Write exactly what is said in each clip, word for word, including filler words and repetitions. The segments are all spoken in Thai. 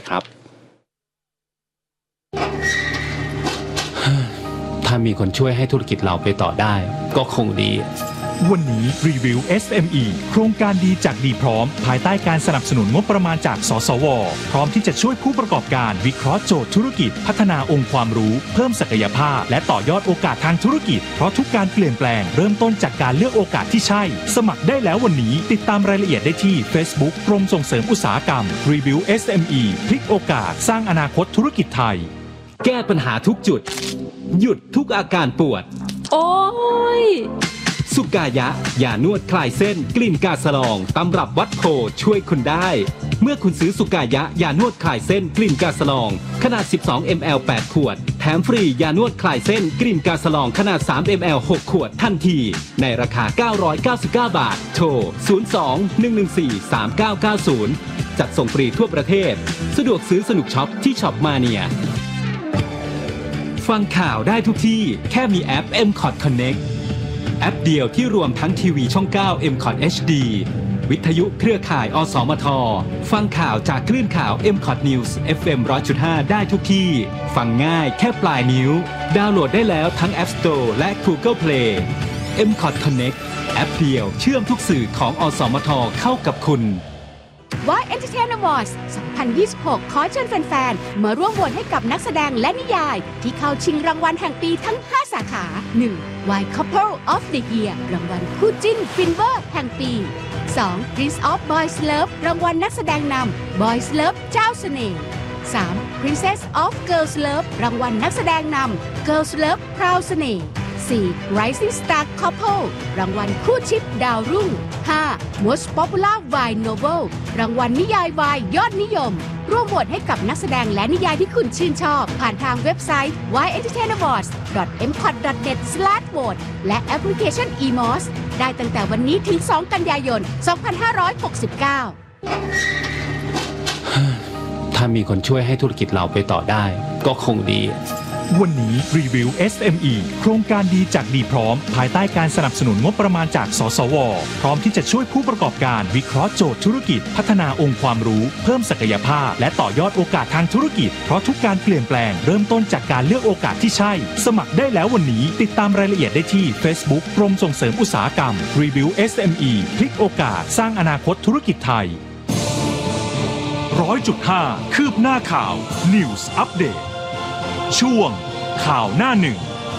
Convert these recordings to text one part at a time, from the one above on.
ครับถ้ามีคนช่วยให้ธุรกิจเราไปต่อได้ก็คงดีวันนี้รีวิว เอส เอ็ม อี โครงการดีจากดีพร้อมภายใต้การสนับสนุนงบประมาณจากสสวพร้อมที่จะช่วยผู้ประกอบการวิเคราะห์โจทย์ธุรกิจพัฒนาองค์ความรู้เพิ่มศักยภาพและต่อยอดโอกาสทางธุรกิจเพราะทุกการเปลี่ยนแปลงเริ่มต้นจากการเลือกโอกาสที่ใช่สมัครได้แล้ววันนี้ติดตามรายละเอียดได้ที่ Facebook กรมส่งเสริมอุตสาหกรรมรีวิว เอส เอ็ม อี พลิกโอกาสสร้างอนาคตธุรกิจไทยแก้ปัญหาทุกจุดหยุดทุกอาการปวดโอ้ยสุกายะยานวดคลายเส้นกลิ่นกาสลองตำรับวัดโพช่วยคุณได้เมื่อคุณซื้อสุกายะยานวดคลายเส้นกลิ่นกาสลองขนาดสิบสองมิลลิลิตร แปดขวดแถมฟรียานวดคลายเส้นกลิ่นกาสลองขนาดสามมิลลิลิตร หกขวดทันทีในราคาเก้าร้อยเก้าสิบเก้าบาทโทรศูนย์ สอง หนึ่ง หนึ่ง สี่ สาม เก้า เก้า ศูนย์จัดส่งฟรีทั่วประเทศสะดวกซื้อสนุกช็อปที่ช็อปมาเนียฟังข่าวได้ทุกที่แค่มีแอป เอ็ม คอท Connect แอปเดียวที่รวมทั้งทีวีช่อง เก้า เอ็ม คอท เอช ดี วิทยุเครือข่ายอสมทฟังข่าวจากคลื่นข่าว เอ็ม คอท News เอฟ เอ็ม หนึ่งร้อยจุดห้า ได้ทุกที่ฟังง่ายแค่ปลายนิ้วดาวน์โหลดได้แล้วทั้ง App Store และ Google Play เอ็ม คอท Connect แอปเดียวเชื่อมทุกสื่อของอสมทเข้ากับคุณวาย Entertainment Awards สองพันยี่สิบหก ขอเชิญแฟนๆมาร่วมโหวตให้กับนักแสดงและนิยายที่เข้าชิงรางวัลแห่งปีทั้งห้าสาขา หนึ่ง วาย Couple of the Year รางวัลคู่จิ้นฟินเวอร์แห่งปี สอง Prince of Boys Love รางวัลนักแสดงนำ Boys Love เจ้าเสน่ห์ สาม Princess of Girls Love รางวัลนักแสดงนำ Girls Love พราวเสน่ห์ สี่ Rising Star Couple รางวัลคู่ชิปดาวรุ่ง ห้า Most Popular Wine Novel รางวัลนิยายวายยอดนิยมร่วมโหวตให้กับนักแสดงและนิยายที่คุณชื่นชอบผ่านทางเว็บไซต์ วาย เอ็นเตอร์เทน อวอร์ดส์ ดอท เอ็ม คอท ดอท เน็ต สแลช โหวต และแอปพลิเคชัน อี มอส ได้ตั้งแต่วันนี้ถึง สอง กันยายน สองพันห้าร้อยหกสิบเก้าถ้ามีคนช่วยให้ธุรกิจเราไปต่อได้ก็คงดีวันนี้รีวิว เอส เอ็ม อี โครงการดีจากดีพร้อมภายใต้การสนับสนุนงบประมาณจากสสวพร้อมที่จะช่วยผู้ประกอบการวิเคราะห์โจทย์ธุรกิจพัฒนาองค์ความรู้เพิ่มศักยภาพและต่อยอดโอกาสทางธุรกิจเพราะทุกการเปลี่ยนแปลงเริ่มต้นจากการเลือกโอกาสที่ใช่สมัครได้แล้ววันนี้ติดตามรายละเอียดได้ที่ Facebook กรมส่งเสริมอุตสาหกรรมรีวิว เอส เอ็ม อี พลิกโอกาสสร้างอนาคตธุรกิจไทย ร้อยจุดห้า คืบหน้าข่าว News Update ช่วงข่าวหน้าหนึ่ง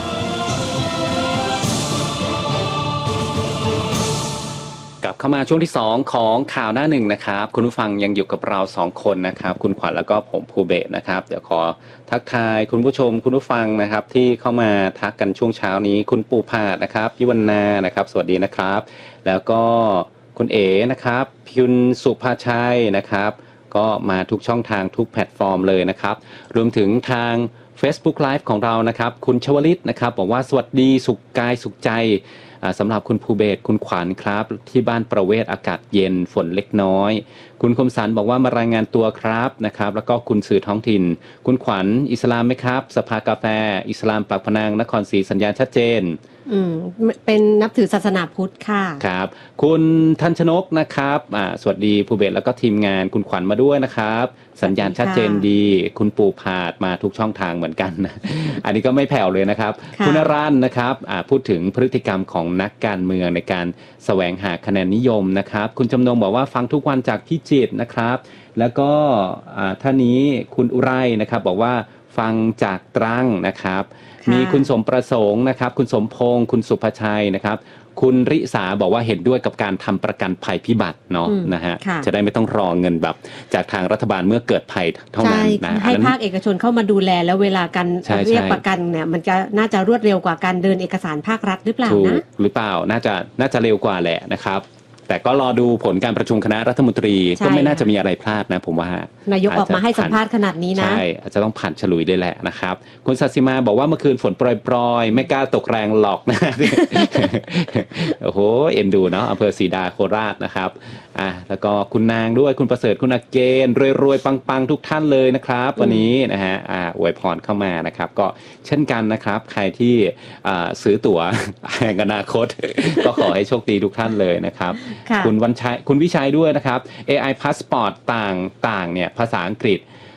กลับเข้ามาช่วงที่สองของข่าวหน้าหนึ่งนะครับคุณผู้ฟังยังอยู่กับเราสองคนนะครับคุณขวัญแล้วก็ผมภูเบศนะครับเดี๋ยวขอทักทายคุณผู้ชมคุณผู้ฟังนะครับที่เข้ามาทักกันช่วงเช้านี้คุณปูพาดนะครับพี่วรรณานะครับสวัสดีนะครับแล้วก็คุณเอ๋นะครับคุณสุภาชัยนะครับก็มาทุกช่องทางทุกแพลตฟอร์มเลยนะครับรวมถึงทางFacebook Live ของเรานะครับคุณชวลิตนะครับบอกว่าสวัสดีสุขกายสุขใจสำหรับคุณภูเบศคุณขวัญครับที่บ้านประเวศอากาศเย็นฝนเล็กน้อยคุณคมสันบอกว่ามารายงานตัวครับนะครับแล้วก็คุณสื่อท้องถิ่นคุณขวัญอิสลามไหมครับสภากาแฟอิสลามปากพนังนครศรีสัญญาณชัดเจนอืมเป็นนับถือศาสนาพุทธค่ะครับคุณทันชนกนะครับอ่าสวัสดีภูเบศแล้วก็ทีมงานคุณขวัญมาด้วยนะครับสัญญาณชัดเจนดีคุณปูผาดมาทุกช่องทางเหมือนกันอันนี้ก็ไม่แผ่วเลยนะครับคุณอรัญนะครับอ่าพูดถึงพฤติกรรมของนักการเมืองในการแสวงหาคะแนนนิยมนะครับคุณจำนงบอกว่าฟังทุกวันจากพิจิตรนะครับแล้วก็อ่าท่านนี้คุณอุไรนะครับบอกว่าฟังจากตรังนะครับมีคุณสมประสงค์นะครับคุณสมพงษ์คุณสุภชัยนะครับคุณริษาบอกว่าเห็นด้วยกับการทำประกันภัยพิบัติเนาะนะฮะจะได้ไม่ต้องรอเงินแบบจากทางรัฐบาลเมื่อเกิดภัยเท่านั้นนะให้ภาคเอกชนเข้ามาดูแลแล้วเวลาการเรียกประกันเนี่ยมันจะน่าจะรวดเร็วกว่าการเดินเอกสารภาครัฐหรือเปล่านะหรือเปล่าน่าจะน่าจะเร็วกว่าแหละนะครับแต่ก็รอดูผลการประชุมคณะรัฐมนตรีก็ไม่น่าจะมีอะไรพลาดนะผมว่านายกออกมาให้สัมภาษณ์ขนาดนี้นะใช่อาจจะต้องผ่านฉลุยเลยแหละนะครับคุณศศิมาบอกว่าเมื่อคืนฝนโปรยๆไม่กล้าตกแรงหรอกนะโอ้โหเอ็นดูเนาะอำเภอศรีดาโคราชนะครับอ่ะแล้วก็คุณนางด้วยคุณประเสริฐคุณอาเกณฑ์รวยๆปังๆทุกท่านเลยนะครับวันนี้นะฮะอ่าอวยพรเข้ามานะครับก็เช่นกันนะครับใครที่อ่าซื้อตั๋วแห่งอนาคตก็ขอให้โชคดีทุกท่านเลยนะครับคุณวันชัยคุณวิชัยด้วยนะครับ เอ ไอ Passport ต่างต่างเนี่ยภาษาอังกฤษ